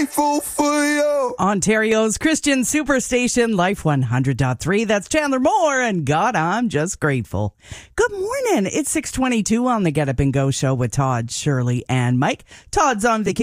grateful for you. Ontario's Christian Superstation, Life 100.3. That's Chandler Moore, and God, I'm just grateful. Good morning. It's 6:22 on the Get Up and Go show with Todd, Shirley, and Mike. Todd's on vacation.